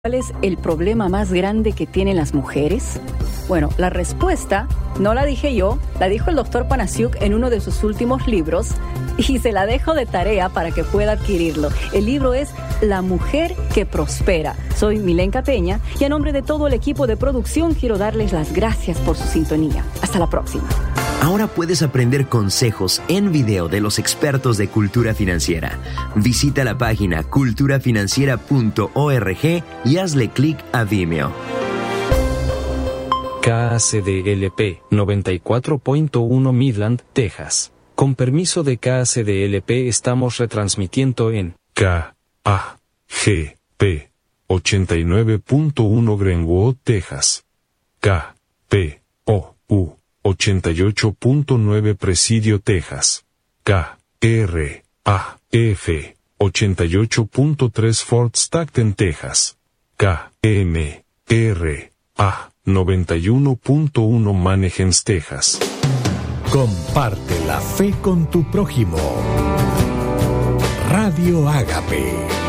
¿Cuál es el problema más grande que tienen las mujeres? Bueno, la respuesta no la dije yo, la dijo el doctor Panasiuk en uno de sus últimos libros y se la dejo de tarea para que pueda adquirirlo. El libro es La mujer que prospera. Soy Milenka Peña y a nombre de todo el equipo de producción quiero darles las gracias por su sintonía. Hasta la próxima. Ahora puedes aprender consejos en video de los expertos de cultura financiera. Visita la página culturafinanciera.org y hazle clic a Vimeo. KACDLP 94.1 Midland, Texas. Con permiso de KACDLP estamos retransmitiendo en KAGP 89.1 Greenwood, Texas. KPOU 88.9 Presidio, Texas. KRAF 88.3 Fort Stockton, Texas. KMRA 91.1 Manheim, Texas. Comparte la fe con tu prójimo. Radio Ágape.